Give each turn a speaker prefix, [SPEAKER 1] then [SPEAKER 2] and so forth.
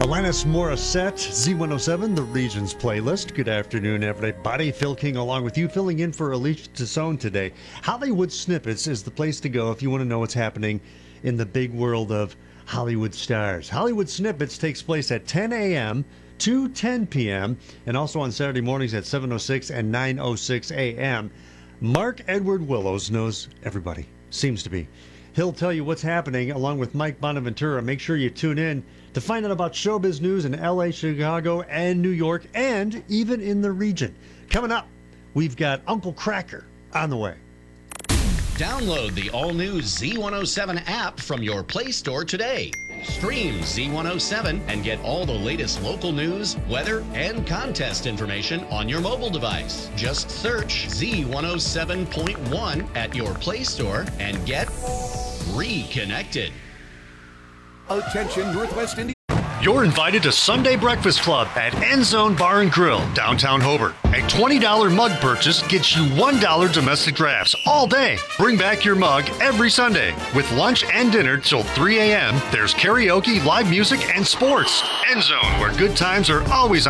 [SPEAKER 1] Alanis Morissette, Z107, the Regions playlist. Good afternoon, everybody. Phil King along with you, filling in for Alicia Tassone today. Hollywood Snippets is the place to go if you want to know what's happening in the big world of Hollywood stars. Hollywood Snippets takes place at 10 a.m. to 10 p.m. and also on Saturday mornings at 7:06 and 9:06 a.m. Mark Edward Willows knows everybody, seems to be. He'll tell you what's happening along with Mike Bonaventura. Make sure you tune in to find out about showbiz news in LA, Chicago, and New York, and even in the region. Coming up, we've got Uncle Kracker on the way.
[SPEAKER 2] Download the all-new Z107 app from your Play Store today. Stream Z107 and get all the latest local news, weather, and contest information on your mobile device. Just search Z107.1 at your Play Store and get reconnected.
[SPEAKER 3] Attention, Northwest Indiana.
[SPEAKER 1] You're invited to Sunday Breakfast Club at End Zone Bar and Grill, downtown Hobart. A $20 mug purchase gets you $1 domestic drafts all day. Bring back your mug every Sunday. With lunch and dinner till 3 a.m., there's karaoke, live music, and sports. End Zone, where good times are always